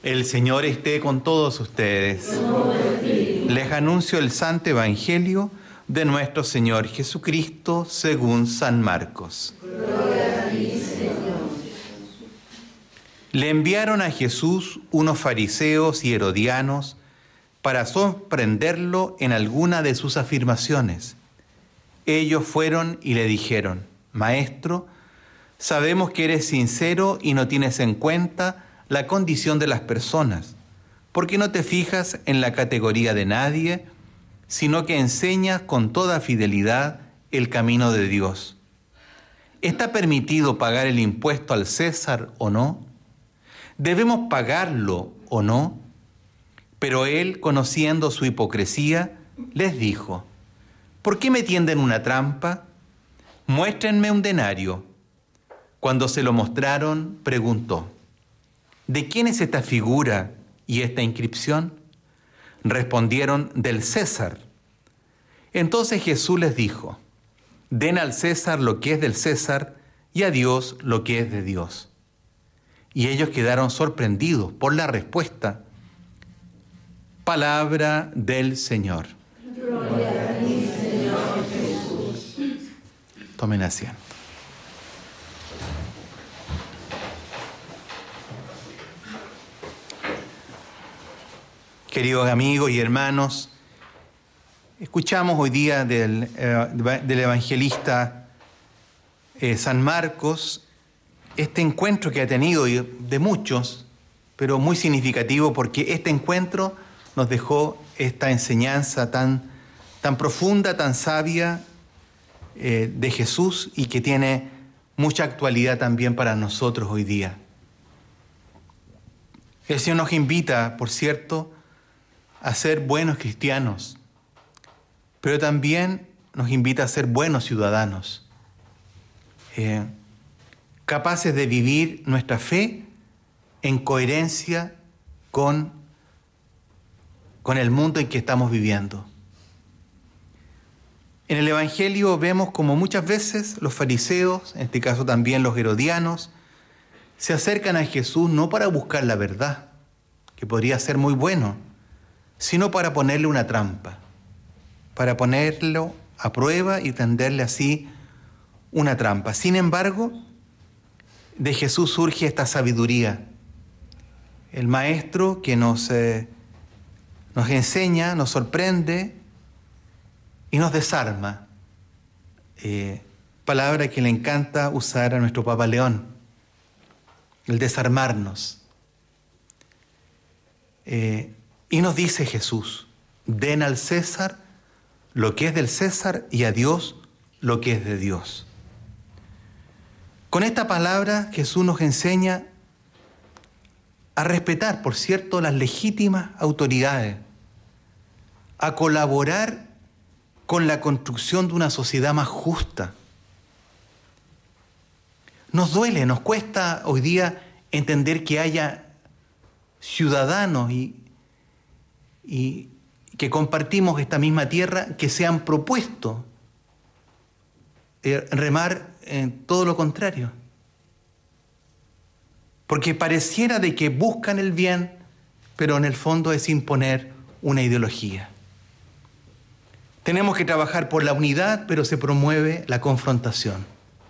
El Señor esté con todos ustedes. Les anuncio el Santo Evangelio de nuestro Señor Jesucristo según San Marcos. Gloria a ti, Señor. Le enviaron a Jesús unos fariseos y herodianos para sorprenderlo en alguna de sus afirmaciones. Ellos fueron y le dijeron: Maestro, sabemos que eres sincero y no tienes en cuenta la condición de las personas, porque no te fijas en la categoría de nadie, sino que enseñas con toda fidelidad el camino de Dios. ¿Está permitido pagar el impuesto al César o no? ¿Debemos pagarlo o no? Pero él, conociendo su hipocresía, les dijo: ¿Por qué me tienden una trampa? Muéstrenme un denario. Cuando se lo mostraron, preguntó: ¿De quién es esta figura y esta inscripción? Respondieron: del César. Entonces Jesús les dijo: Den al César lo que es del César y a Dios lo que es de Dios. Y ellos quedaron sorprendidos por la respuesta. Palabra del Señor. Gloria a ti, Señor Jesús. Tomen asiento. Queridos amigos y hermanos, escuchamos hoy día del evangelista San Marcos este encuentro que ha tenido, de muchos, pero muy significativo, porque este encuentro nos dejó esta enseñanza tan profunda, tan sabia de Jesús, y que tiene mucha actualidad también para nosotros hoy día. El Señor nos invita, por cierto, a ser buenos cristianos, pero también nos invita a ser buenos ciudadanos, capaces de vivir nuestra fe en coherencia con el mundo en que estamos viviendo. En el Evangelio vemos como muchas veces los fariseos, en este caso también los herodianos, se acercan a Jesús no para buscar la verdad, que podría ser muy bueno, sino para ponerle una trampa, para ponerlo a prueba y tenderle así una trampa. Sin embargo, de Jesús surge esta sabiduría, el Maestro que nos enseña, nos sorprende y nos desarma. Palabra que le encanta usar a nuestro Papa León, el desarmarnos. Y nos dice Jesús: den al César lo que es del César y a Dios lo que es de Dios. Con esta palabra Jesús nos enseña a respetar, por cierto, las legítimas autoridades, a colaborar con la construcción de una sociedad más justa. Nos duele, nos cuesta hoy día entender que haya ciudadanos y que compartimos esta misma tierra, que se han propuesto remar en todo lo contrario. Porque pareciera de que buscan el bien, pero en el fondo es imponer una ideología. Tenemos que trabajar por la unidad, pero se promueve la confrontación.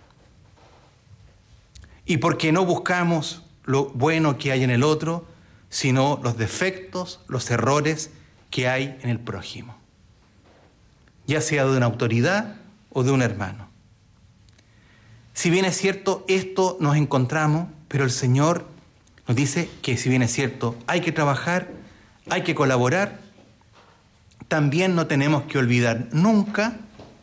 Y porque no buscamos lo bueno que hay en el otro, sino los defectos, los errores que hay en el prójimo, ya sea de una autoridad o de un hermano. Si bien es cierto, esto nos encontramos, pero el Señor nos dice que si bien es cierto, hay que trabajar, hay que colaborar, también no tenemos que olvidar nunca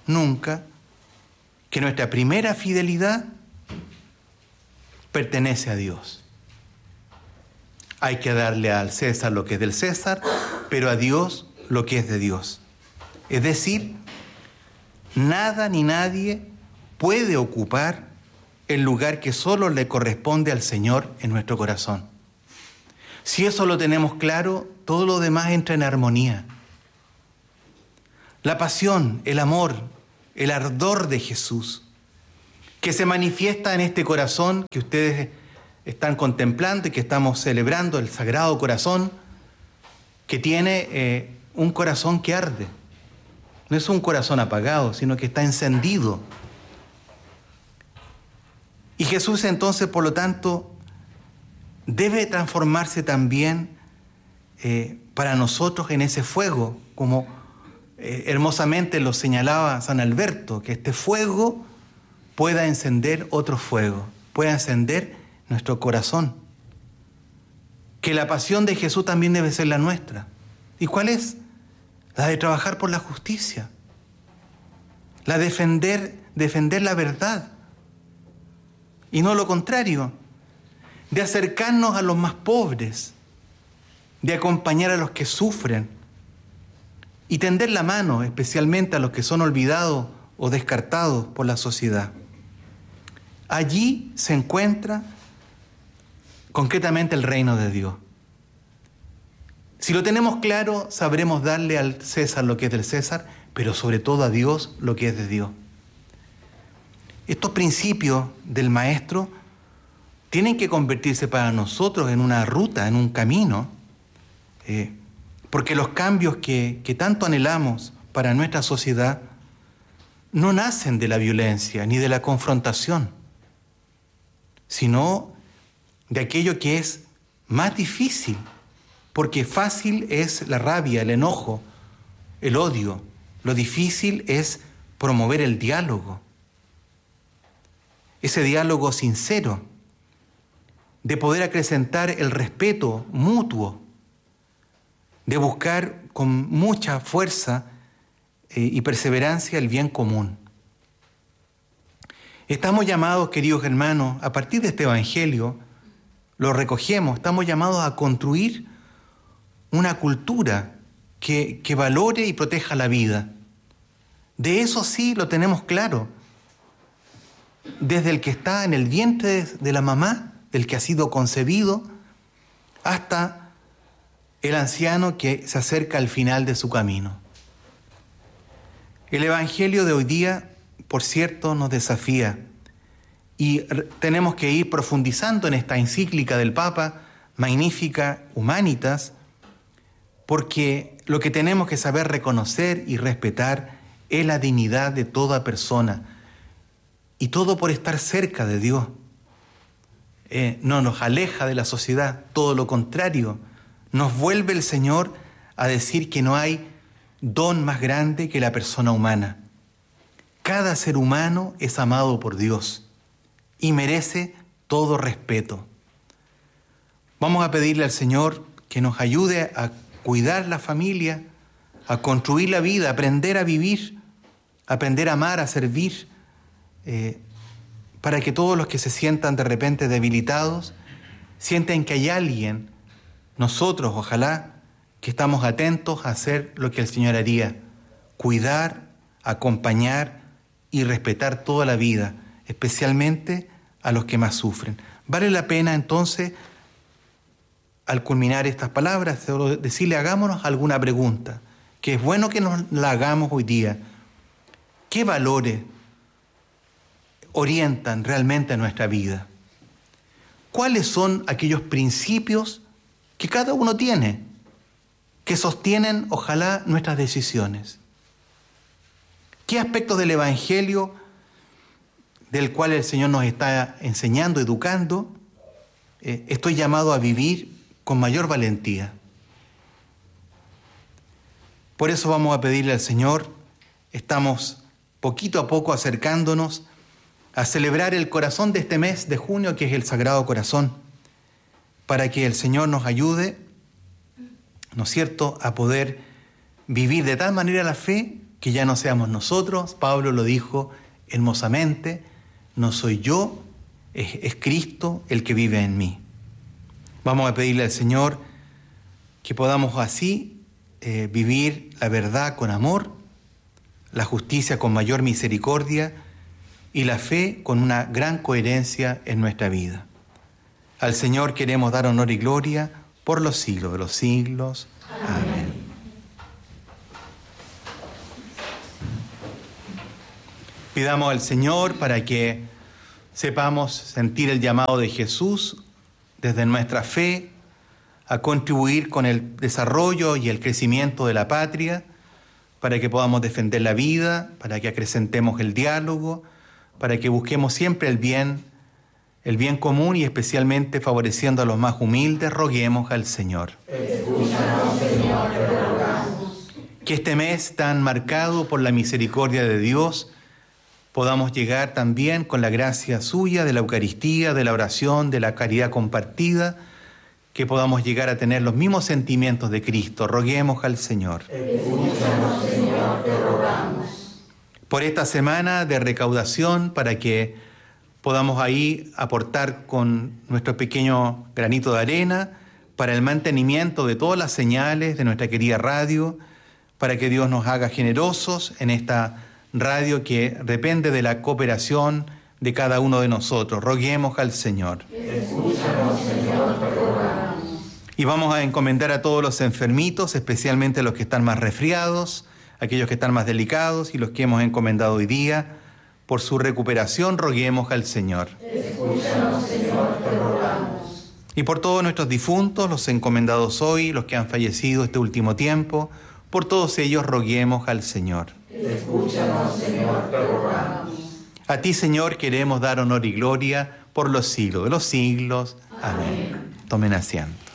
que nuestra primera fidelidad pertenece a Dios. Hay que darle al César lo que es del César, pero a Dios lo que es de Dios. Es decir, nada ni nadie puede ocupar el lugar que solo le corresponde al Señor en nuestro corazón. Si eso lo tenemos claro, todo lo demás entra en armonía. La pasión, el amor, el ardor de Jesús, que se manifiesta en este corazón que ustedes están contemplando y que estamos celebrando el Sagrado Corazón, que tiene un corazón que arde. No es un corazón apagado, sino que está encendido. Y Jesús entonces, por lo tanto, debe transformarse también para nosotros en ese fuego, como hermosamente lo señalaba San Alberto, que este fuego pueda encender otro fuego, pueda encender nuestro corazón. Que la pasión de Jesús también debe ser la nuestra. ¿Y cuál es? La de trabajar por la justicia, la de defender la verdad, y no lo contrario, de acercarnos a los más pobres, de acompañar a los que sufren y tender la mano especialmente a los que son olvidados o descartados por la sociedad. Allí se encuentra concretamente el reino de Dios. Si lo tenemos claro, sabremos darle al César lo que es del César, pero sobre todo a Dios lo que es de Dios. Estos principios del Maestro tienen que convertirse para nosotros en una ruta, en un camino, porque los cambios que tanto anhelamos para nuestra sociedad no nacen de la violencia ni de la confrontación, sino de aquello que es más difícil, porque fácil es la rabia, el enojo, el odio. Lo difícil es promover el diálogo, ese diálogo sincero, de poder acrecentar el respeto mutuo, de buscar con mucha fuerza y perseverancia el bien común. Estamos llamados, queridos hermanos, a partir de este Evangelio, lo recogemos, estamos llamados a construir una cultura que valore y proteja la vida. De eso sí lo tenemos claro. Desde el que está en el vientre de la mamá, del que ha sido concebido, hasta el anciano que se acerca al final de su camino. El Evangelio de hoy día, por cierto, nos desafía y tenemos que ir profundizando en esta encíclica del Papa, Magnificat Humanitas, porque lo que tenemos que saber reconocer y respetar es la dignidad de toda persona, y todo por estar cerca de Dios. No nos aleja de la sociedad, todo lo contrario, nos vuelve el Señor a decir que no hay don más grande que la persona humana. Cada ser humano es amado por Dios y merece todo respeto. Vamos a pedirle al Señor que nos ayude a cuidar la familia, a construir la vida, a aprender a vivir, a aprender a amar, a servir, para que todos los que se sientan de repente debilitados sienten que hay alguien, nosotros ojalá, que estamos atentos a hacer lo que el Señor haría, cuidar, acompañar y respetar toda la vida, especialmente a los que más sufren. Vale la pena entonces, al culminar estas palabras, decirle, hagámonos alguna pregunta, que es bueno que nos la hagamos hoy día. ¿Qué valores orientan realmente a nuestra vida? ¿Cuáles son aquellos principios que cada uno tiene, que sostienen, ojalá, nuestras decisiones? ¿Qué aspectos del Evangelio, del cual el Señor nos está enseñando, educando, estoy llamado a vivir con mayor valentía? Por eso vamos a pedirle al Señor, estamos poquito a poco acercándonos a celebrar el corazón de este mes de junio, que es el Sagrado Corazón, para que el Señor nos ayude, ¿no es cierto?, a poder vivir de tal manera la fe que ya no seamos nosotros. Pablo lo dijo hermosamente, no soy yo, es Cristo el que vive en mí. Vamos a pedirle al Señor que podamos así vivir la verdad con amor, la justicia con mayor misericordia y la fe con una gran coherencia en nuestra vida. Al Señor queremos dar honor y gloria por los siglos de los siglos. Amén. Pidamos al Señor para que sepamos sentir el llamado de Jesús desde nuestra fe a contribuir con el desarrollo y el crecimiento de la patria, para que podamos defender la vida, para que acrecentemos el diálogo, para que busquemos siempre el bien común y especialmente favoreciendo a los más humildes. Roguemos al Señor. Escúchanos, Señor, te rogamos. Que este mes tan marcado por la misericordia de Dios podamos llegar también con la gracia suya de la Eucaristía, de la oración, de la caridad compartida, que podamos llegar a tener los mismos sentimientos de Cristo. Roguemos al Señor. Escúchanos, Señor, te rogamos. Por esta semana de recaudación, para que podamos ahí aportar con nuestro pequeño granito de arena para el mantenimiento de todas las señales de nuestra querida radio, para que Dios nos haga generosos en esta radio que depende de la cooperación de cada uno de nosotros. Roguemos al Señor. Escúchanos, Señor, te rogamos. Y vamos a encomendar a todos los enfermitos, especialmente a los que están más resfriados, aquellos que están más delicados y los que hemos encomendado hoy día. Por su recuperación, roguemos al Señor. Escúchanos, Señor, te rogamos. Y por todos nuestros difuntos, los encomendados hoy, los que han fallecido este último tiempo, por todos ellos roguemos al Señor. Escúchanos, Señor, te rogamos. A ti, Señor, queremos dar honor y gloria por los siglos de los siglos. Amén. Tomen asiento.